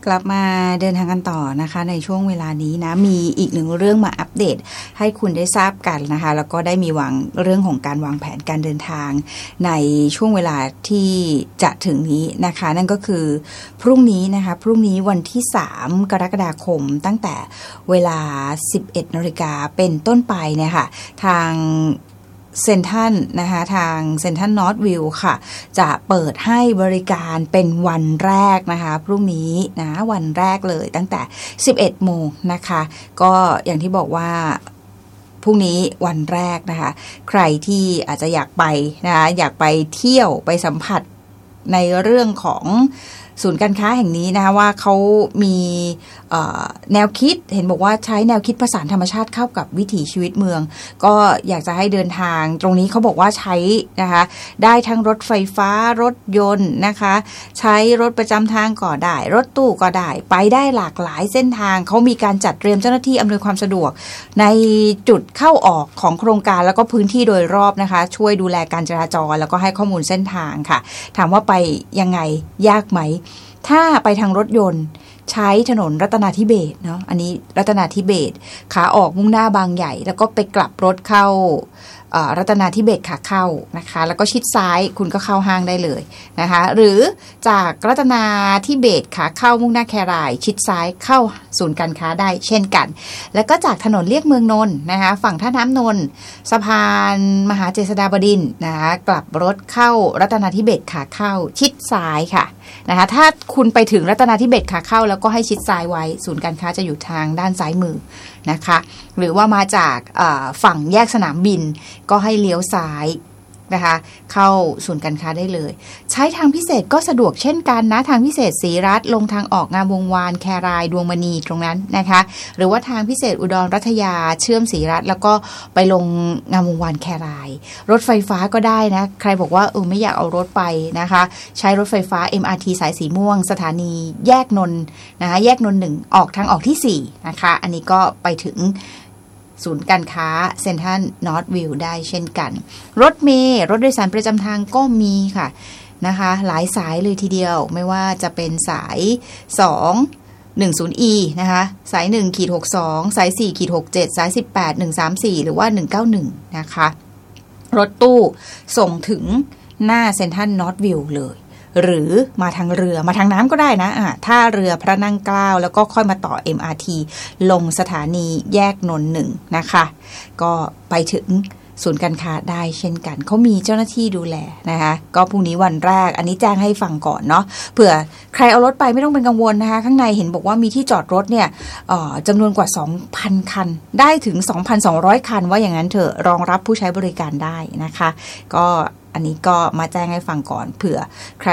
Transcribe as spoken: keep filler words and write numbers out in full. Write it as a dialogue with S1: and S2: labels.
S1: กลับมาเดินทางกันต่อนะคะในช่วงเวลานี้นะมีอีกหนึ่งเรื่องมาอัปเดตให้คุณได้ทราบกันนะคะแล้วก็ได้มีวางเรื่องของการวางแผนการเดินทางในช่วงเวลาที่จะถึงนี้นะคะนั่นก็คือพรุ่งนี้นะคะพรุ่งนี้วันที่สามกรกฎาคมตั้งแต่เวลา สิบเอ็ดนาฬิกา นเป็นต้นไปเนี่ยค่ะทางเซ็นทรัลนะคะทางเซ็นทรัลนอร์ทวิวค่ะจะเปิดให้บริการเป็นวันแรกนะคะพรุ่งนี้นะวันแรกเลยตั้งแต่ สิบเอ็ดโมงนะคะก็อย่างที่บอกว่าพรุ่งนี้วันแรกนะคะใครที่อาจจะอยากไปนะคะอยากไปเที่ยวไปสัมผัสในเรื่องของศูนย์การค้าแห่งนี้นะคะว่าเขามีแนวคิดเห็นบอกว่าใช้แนวคิดผสานธรรมชาติเข้ากับวิถีชีวิตเมืองก็อยากจะให้เดินทางตรงนี้เขาบอกว่าใช้นะคะได้ทั้งรถไฟฟ้ารถยนต์นะคะใช้รถประจำทางก็ได้รถตู้ก็ได้ไปได้หลากหลายเส้นทางเขามีการจัดเตรียมเจ้าหน้าที่อำนวยความสะดวกในจุดเข้าออกของโครงการแล้วก็พื้นที่โดยรอบนะคะช่วยดูแลการจราจรแล้วก็ให้ข้อมูลเส้นทางค่ะถามว่าไปยังไงยากไหมถ้าไปทางรถยนต์ใช้ถนนรัตนาธิเบศรเนาะอันนี้รัตนาธิเบศรขาออกมุ่งหน้าบางใหญ่แล้วก็ไปกลับรถเข้ารัตนาธิเบศรขาเข้านะคะแล้วก็ชิดซ้ายคุณก็เข้าห้างได้เลยนะคะหรือจากรัตนาธิเบศรขาเข้ามุ่งหน้าแครายชิดซ้ายเข้าศูนย์การค้าได้เช่นกันแล้วก็จากถนนเลียบเมืองนนท์นะคะฝั่งท่าน้ำนนท์สะพานมหาเจษฎาบดินทร์นะคะกลับรถเข้ารัตนาธิเบศรขาเข้าชิดซ้ายค่ะนะคะถ้าคุณไปถึงรัตนาธิเบศรขาเข้าแล้วก็ให้ชิดซ้ายไว้ศูนย์การค้าจะอยู่ทางด้านซ้ายมือนะคะหรือว่ามาจากฝั่งแยกสนามบินก็ให้เลี้ยวซ้ายนะคะเข้าศูนย์การค้าได้เลยใช้ทางพิเศษก็สะดวกเช่นกันนะทางพิเศษศรีรัตน์ลงทางออกงามวงวานแครายดวงมณีตรงนั้นนะคะหรือว่าทางพิเศษอุดรรัตยาเชื่อมศรีรัตน์แล้วก็ไปลงงามวงวานแครายรถไฟฟ้าก็ได้นะใครบอกว่าเออไม่อยากเอารถไปนะคะใช้รถไฟฟ้า เอ็ม อาร์ ที สายสีม่วงสถานีแยกนนท์นะคะแยกนนท์หนึ่งออกทางออกที่สี่นะคะอันนี้ก็ไปถึงศูนย์การค้าเซ็นทรัลนอร์ทวิวได้เช่นกันรถเมล์รถโดยสารประจำทางก็มีค่ะนะคะหลายสายเลยทีเดียวไม่ว่าจะเป็นสายสอง หนึ่งศูนย์ อี นะคะสาย หนึ่ง หกสอง สาย สี่ หกเจ็ด สาย สิบแปด หนึ่งสามสี่ หรือว่าหนึ่งเก้าหนึ่งนะคะรถตู้ส่งถึงหน้าเซ็นทรัลนอร์ทวิวเลยหรือมาทางเรือมาทางน้ำก็ได้นะอ่ะถ้าเรือพระนั่งเกล้าแล้วก็ค่อยมาต่อ เอ็ม อาร์ ที ลงสถานีแยกนนท์หนึ่งนะคะก็ไปถึงศูนย์การค้าได้เช่นกันเขามีเจ้าหน้าที่ดูแลนะคะก็พรุ่งนี้วันแรกอันนี้แจ้งให้ฟังก่อนเนาะเผื่อใครเอารถไปไม่ต้องเป็นกังวลนะคะข้างในเห็นบอกว่ามีที่จอดรถเนี่ยจำนวนกว่า สองพัน คันได้ถึง สองพันสองร้อย คันว่าอย่างนั้นเถอะรองรับผู้ใช้บริการได้นะคะก็อันนี้ก็มาแจ้งให้ฟังก่อนเผื่อใคร